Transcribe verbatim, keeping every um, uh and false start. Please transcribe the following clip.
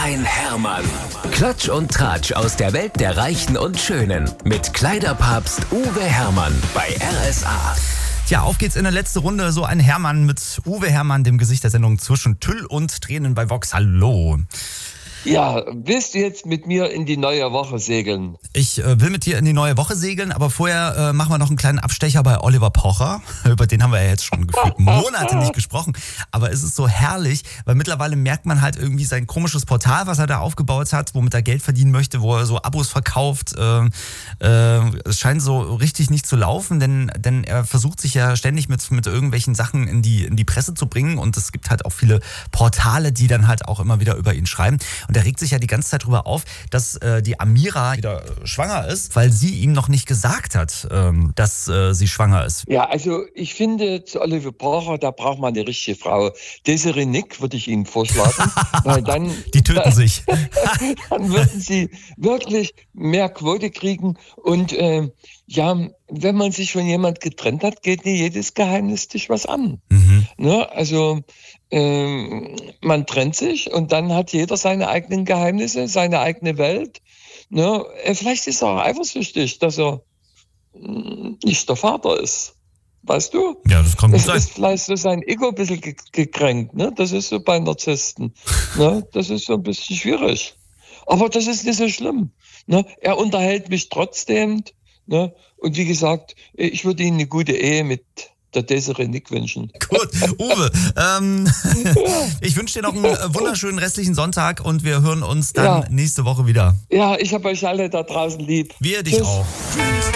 ein Hermann. Klatsch und Tratsch aus der Welt der Reichen und Schönen. Mit Kleiderpapst Uwe Hermann bei R S A. Tja, auf geht's in der letzten Runde. So ein Hermann mit Uwe Hermann, dem Gesicht der Sendung Zwischen Tüll und Tränen bei Vox. Hallo. Ja, willst du jetzt mit mir in die neue Woche segeln? Ich äh, will mit dir in die neue Woche segeln, aber vorher äh, machen wir noch einen kleinen Abstecher bei Oliver Pocher. Über den haben wir ja jetzt schon gefühlt Monate nicht gesprochen. Aber es ist so herrlich, weil mittlerweile merkt man halt irgendwie sein komisches Portal, was er da aufgebaut hat, womit er Geld verdienen möchte, wo er so Abos verkauft. Äh, äh, es scheint so richtig nicht zu laufen, denn, denn er versucht sich ja ständig mit, mit irgendwelchen Sachen in die, in die Presse zu bringen. Und es gibt halt auch viele Portale, die dann halt auch immer wieder über ihn schreiben. Und er regt sich ja die ganze Zeit darüber auf, dass äh, die Amira wieder äh, schwanger ist, weil sie ihm noch nicht gesagt hat, ähm, dass äh, sie schwanger ist. Ja, also ich finde, zu Oliver Pocher, da braucht man eine richtige Frau. Desiree Nick würde ich Ihnen vorschlagen, weil dann... Die töten dann, sich. Dann würden sie wirklich mehr Quote kriegen. Und äh, ja, wenn man sich von jemand getrennt hat, geht nie jedes Geheimnis dich was an. Mhm. Ne? Also... Ähm, man trennt sich und dann hat jeder seine eigenen Geheimnisse, seine eigene Welt. Ne? Vielleicht ist er auch eifersüchtig, dass er nicht der Vater ist. Weißt du? Ja, das kann gut es sein. ist vielleicht so sein Ego ein bisschen ge- gekränkt. Ne? Das ist so bei Narzissten. Ne? Das ist so ein bisschen schwierig. Aber das ist nicht so schlimm. Ne? Er unterhält mich trotzdem. Ne? Und wie gesagt, ich würde Ihnen eine gute Ehe mit der Desiree Nick wünschen. Gut, Uwe, ähm, ich wünsche dir noch einen wunderschönen restlichen Sonntag und wir hören uns dann Ja. nächste Woche wieder. Ja, ich habe euch alle da draußen lieb. Wir dich Tschüss. auch.